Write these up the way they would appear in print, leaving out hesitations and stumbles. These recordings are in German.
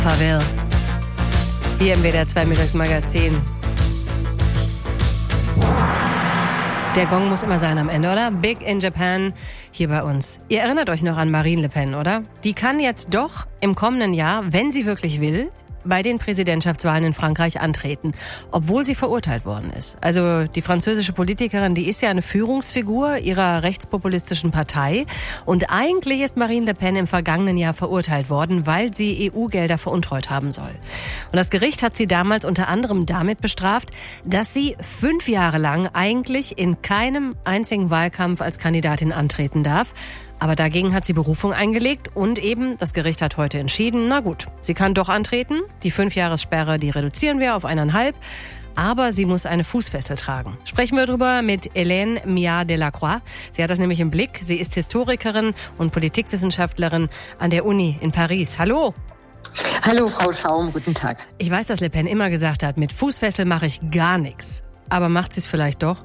Pavel. Hier im WDR 2 Mittagsmagazin. Der Gong muss immer sein am Ende, oder? Big in Japan, hier bei uns. Ihr erinnert euch noch an Marine Le Pen, oder? Die kann jetzt doch im kommenden Jahr, wenn sie wirklich will, bei den Präsidentschaftswahlen in Frankreich antreten, obwohl sie verurteilt worden ist. Also die französische Politikerin, die ist ja eine Führungsfigur ihrer rechtspopulistischen Partei. Und eigentlich ist Marine Le Pen im vergangenen Jahr verurteilt worden, weil sie EU-Gelder veruntreut haben soll. Und das Gericht hat sie damals unter anderem damit bestraft, dass sie 5 Jahre lang eigentlich in keinem einzigen Wahlkampf als Kandidatin antreten darf. Aber dagegen hat sie Berufung eingelegt und eben, das Gericht hat heute entschieden, na gut, sie kann doch antreten. Die 5-Jahressperre, die reduzieren wir auf 1,5. Aber sie muss eine Fußfessel tragen. Sprechen wir drüber mit Hélène Miard Delacroix. Sie hat das nämlich im Blick. Sie ist Historikerin und Politikwissenschaftlerin an der Uni in Paris. Hallo. Hallo, Frau Schaum, guten Tag. Ich weiß, dass Le Pen immer gesagt hat, mit Fußfessel mache ich gar nichts. Aber macht sie es vielleicht doch?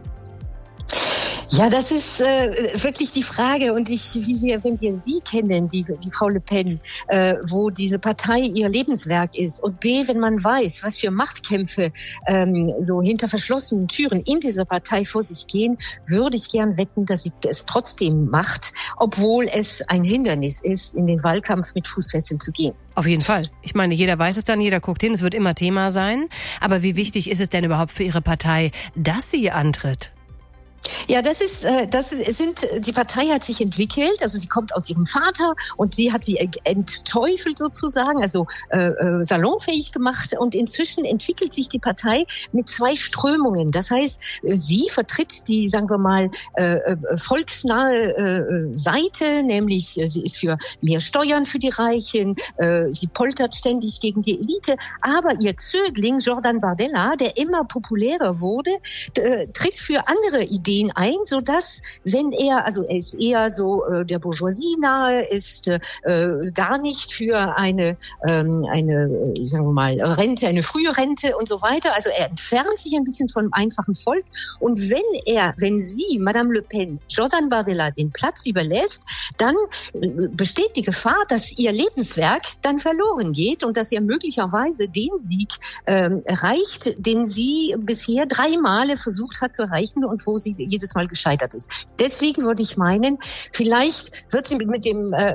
Ja, das ist wirklich die Frage. Und wenn wir Sie kennen, die Frau Le Pen, wo diese Partei ihr Lebenswerk ist, und B, wenn man weiß, was für Machtkämpfe so hinter verschlossenen Türen in dieser Partei vor sich gehen, würde ich gern wetten, dass sie es trotzdem macht, obwohl es ein Hindernis ist, in den Wahlkampf mit Fußfessel zu gehen. Auf jeden Fall. Ich meine, jeder weiß es dann, jeder guckt hin, es wird immer Thema sein. Aber wie wichtig ist es denn überhaupt für Ihre Partei, dass sie antritt? Ja, die Partei hat sich entwickelt, also sie kommt aus ihrem Vater und sie hat sie entteufelt sozusagen, also salonfähig gemacht, und inzwischen entwickelt sich die Partei mit 2 Strömungen. Das heißt, sie vertritt die, sagen wir mal, volksnahe Seite, nämlich sie ist für mehr Steuern für die Reichen, sie poltert ständig gegen die Elite, aber ihr Zögling Jordan Bardella, der immer populärer wurde, tritt für andere Ideen ein, so dass, wenn er ist eher so der Bourgeoisie nahe, ist gar nicht für eine sagen wir mal Rente, eine frühe Rente und so weiter. Also er entfernt sich ein bisschen vom einfachen Volk. Und wenn sie, Madame Le Pen, Jordan Bardella den Platz überlässt, dann besteht die Gefahr, dass ihr Lebenswerk dann verloren geht und dass er möglicherweise den Sieg erreicht, den sie bisher 3 Male versucht hat zu erreichen und wo sie jedes Mal gescheitert ist. Deswegen würde ich meinen, vielleicht wird sie mit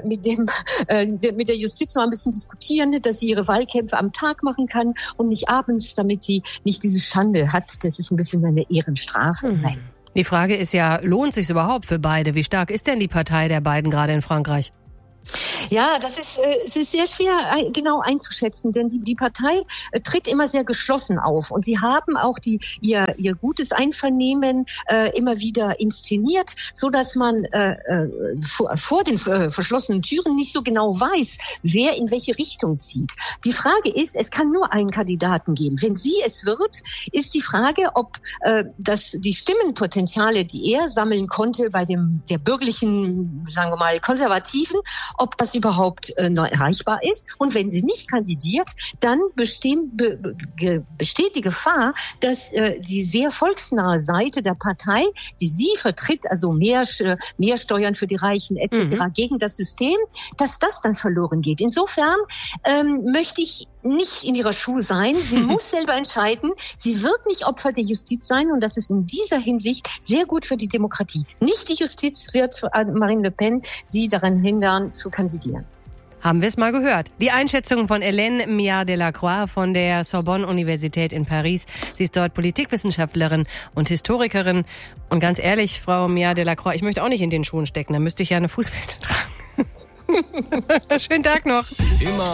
der Justiz noch ein bisschen diskutieren, dass sie ihre Wahlkämpfe am Tag machen kann und nicht abends, damit sie nicht diese Schande hat. Das ist ein bisschen eine Ehrenstrafe. Nein. Die Frage ist ja, lohnt sich's überhaupt für beide? Wie stark ist denn die Partei der beiden gerade in Frankreich? Ja, es ist sehr schwer genau einzuschätzen, denn die Partei tritt immer sehr geschlossen auf und sie haben auch ihr gutes Einvernehmen immer wieder inszeniert, so dass man vor den verschlossenen Türen nicht so genau weiß, wer in welche Richtung zieht. Die Frage ist, es kann nur einen Kandidaten geben. Wenn sie es wird, ist die Frage, ob die Stimmenpotenziale, die er sammeln konnte bei der bürgerlichen, sagen wir mal, Konservativen, ob das überhaupt noch erreichbar ist. Und wenn sie nicht kandidiert, dann besteht die Gefahr, dass die sehr volksnahe Seite der Partei, die sie vertritt, also mehr Steuern für die Reichen etc. gegen das System, dass das dann verloren geht. Insofern möchte ich nicht in ihrer Schuhe sein. Sie muss selber entscheiden. Sie wird nicht Opfer der Justiz sein, und das ist in dieser Hinsicht sehr gut für die Demokratie. Nicht die Justiz wird Marine Le Pen sie daran hindern, zu kandidieren. Haben wir es mal gehört. Die Einschätzung von Hélène Miard Delacroix von der Sorbonne-Universität in Paris. Sie ist dort Politikwissenschaftlerin und Historikerin. Und ganz ehrlich, Frau Miard Delacroix, ich möchte auch nicht in den Schuhen stecken. Da müsste ich ja eine Fußfessel tragen. Schönen Tag noch. Immer